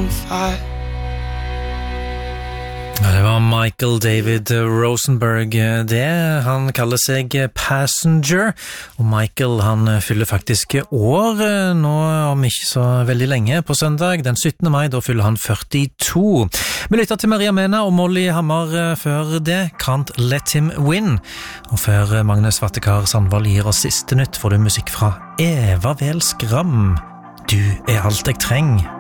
fire. Ja, det var Michael David Rosenberg det. Han kaller seg Passenger, og Michael han fyller faktisk år nå om ikke så veldig lenge på søndag, den 17. mai, da fyller han 42. Vi lytter til Maria Mena og Molly Hammer før det, Can't Let Him Win. Og før Magne Svartekar Sandvold gir oss siste nytt, får du musikk fra Eva Vel Skram. Du er alt jeg trenger.